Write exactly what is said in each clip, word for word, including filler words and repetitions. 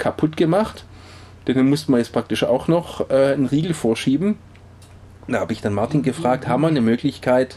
kaputt gemacht. Denn dann musste man jetzt praktisch auch noch äh, einen Riegel vorschieben. Da habe ich dann Martin gefragt, haben wir eine Möglichkeit,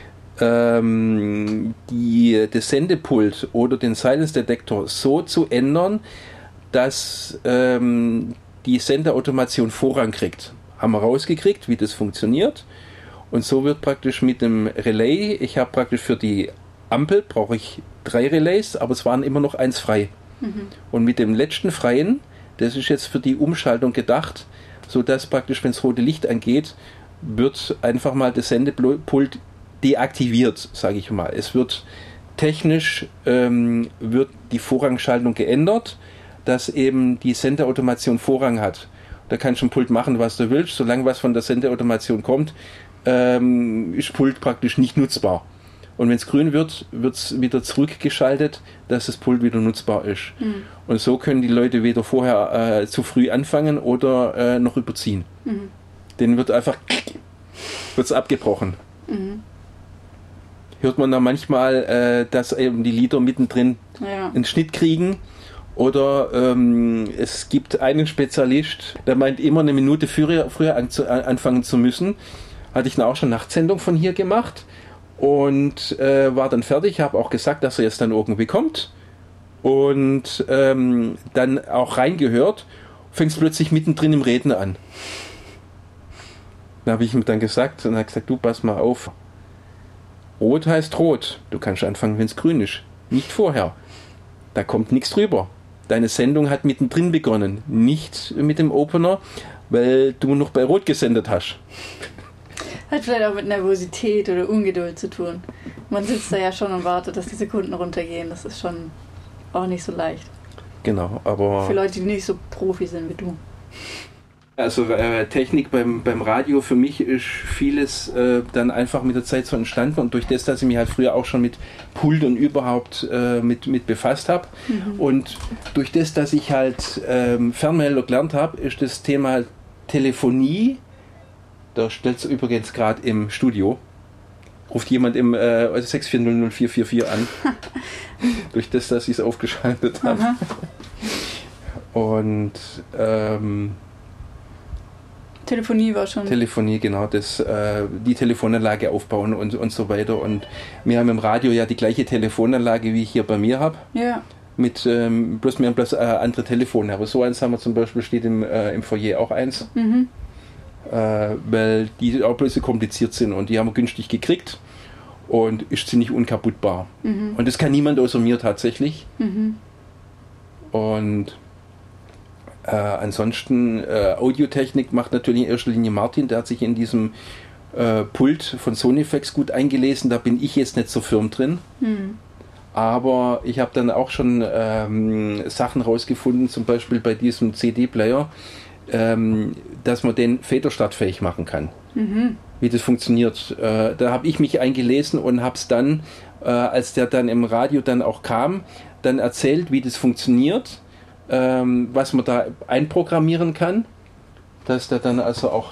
ähm, die, das Sendepult oder den Silence-Detektor so zu ändern, dass ähm, die Senderautomation Vorrang kriegt. Haben wir rausgekriegt, wie das funktioniert. Und so wird praktisch mit dem Relay, ich habe praktisch für die Ampel, brauche ich drei Relays, aber es waren immer noch eins frei. Mhm. Und mit dem letzten freien, das ist jetzt für die Umschaltung gedacht, sodass praktisch, wenn das rote Licht angeht, wird einfach mal das Sendepult deaktiviert, sage ich mal. Es wird technisch ähm, wird die Vorrangschaltung geändert, dass eben die Senderautomation Vorrang hat. Da kannst du im Pult machen, was du willst. Solange was von der Senderautomation kommt, ähm, ist Pult praktisch nicht nutzbar. Und wenn es grün wird, wird es wieder zurückgeschaltet, dass das Pult wieder nutzbar ist. Mhm. Und so können die Leute weder vorher äh, zu früh anfangen oder äh, noch überziehen. Mhm. Denen wird einfach wird's abgebrochen. Mhm. Hört man da manchmal, äh, dass eben die Lieder mittendrin ja. einen Schnitt kriegen. Oder ähm, es gibt einen Spezialist, der meint immer eine Minute früher, früher an, zu, an, anfangen zu müssen. Hatte ich dann auch schon Nachtsendung von hier gemacht und äh, war dann fertig. Habe auch gesagt, dass er jetzt dann irgendwie kommt. Und ähm, dann auch reingehört, fängst plötzlich mittendrin im Reden an. Da habe ich ihm dann gesagt und er hat gesagt, du pass mal auf. Rot heißt rot. Du kannst anfangen, wenn es grün ist. Nicht vorher. Da kommt nichts drüber. Deine Sendung hat mittendrin begonnen, nicht mit dem Opener, weil du noch bei Rot gesendet hast. Hat vielleicht auch mit Nervosität oder Ungeduld zu tun. Man sitzt da ja schon und wartet, dass die Sekunden runtergehen. Das ist schon auch nicht so leicht. Genau, aber... Für Leute, die nicht so Profi sind wie du. Also äh, Technik beim, beim Radio, für mich ist vieles äh, dann einfach mit der Zeit so entstanden und durch das, dass ich mich halt früher auch schon mit Pult und überhaupt äh, mit, mit befasst habe mhm. und durch das, dass ich halt ähm, Fernmelder gelernt habe, ist das Thema Telefonie, da stellt es übrigens gerade im Studio, ruft jemand im äh, sechs vier null null vier vier vier an, durch das, dass ich es aufgeschaltet habe. Und ähm, Telefonie war schon... Telefonie, genau, das, äh, die Telefonanlage aufbauen und, und so weiter. Und wir haben im Radio ja die gleiche Telefonanlage, wie ich hier bei mir habe. Ja. Mit, ähm, bloß wir haben bloß äh, andere Telefone. Aber so eins haben wir zum Beispiel, steht im, äh, im Foyer auch eins. Mhm. Äh, weil die auch bloß so kompliziert sind und die haben wir günstig gekriegt und ist ziemlich unkaputtbar. Mhm. Und das kann niemand außer mir tatsächlich. Mhm. Und... Äh, ansonsten äh, Audiotechnik macht natürlich in erster Linie Martin, der hat sich in diesem äh, Pult von Sonifex gut eingelesen, da bin ich jetzt nicht so firm drin. Hm. Aber ich habe dann auch schon ähm, Sachen rausgefunden, zum Beispiel bei diesem C D-Player, ähm, dass man den federstartfähig machen kann. Mhm. Wie das funktioniert. Äh, da habe ich mich eingelesen und habe es dann, äh, als der dann im Radio dann auch kam, dann erzählt, wie das funktioniert. Ähm, was man da einprogrammieren kann, dass der dann also auch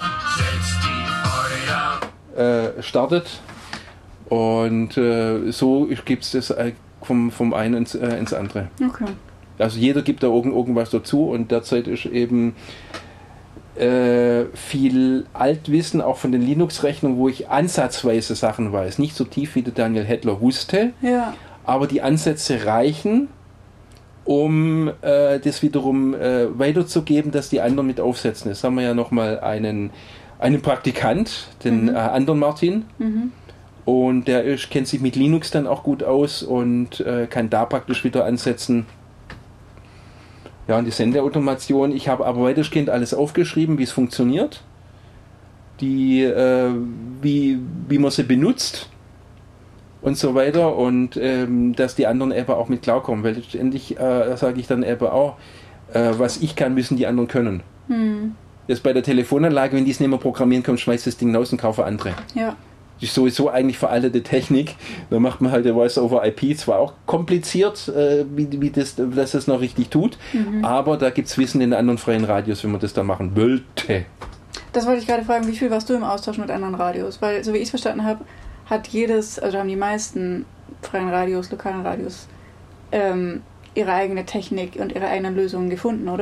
äh, startet und äh, so gibt es das äh, vom, vom einen ins, äh, ins andere. Okay. Also jeder gibt da irgend, irgendwas dazu und derzeit ist eben äh, viel Altwissen, auch von den Linux-Rechnungen, wo ich ansatzweise Sachen weiß, nicht so tief wie der Daniel Hettler wusste, ja. Aber die Ansätze reichen, um äh, das wiederum äh, weiterzugeben, dass die anderen mit aufsetzen. Jetzt haben wir ja nochmal einen, einen Praktikant, den mhm. äh, anderen Martin. Mhm. Und der ist, kennt sich mit Linux dann auch gut aus und äh, kann da praktisch wieder ansetzen. Ja, und die Sendeautomation. Ich habe aber weitestgehend alles aufgeschrieben, wie es funktioniert. Die, äh, wie, wie man sie benutzt. Und so weiter und ähm, dass die anderen eben auch mit klarkommen, weil letztendlich äh, sage ich dann eben auch, äh, was ich kann, müssen die anderen können. Hm. Jetzt bei der Telefonanlage, wenn die es nicht mehr programmieren können, schmeißt das Ding raus und kaufe andere. Ja. Das ist sowieso eigentlich veraltete Technik. Da macht man halt der Voice-over-I P, zwar auch kompliziert, äh, wie, wie das, dass das noch richtig tut, mhm. aber da gibt es Wissen in anderen freien Radios, wenn man das da machen wollte. Das wollte ich gerade fragen, wie viel warst du im Austausch mit anderen Radios? Weil, so wie ich es verstanden habe, hat jedes, also haben die meisten freien Radios, lokalen Radios, ähm, ihre eigene Technik und ihre eigenen Lösungen gefunden, oder?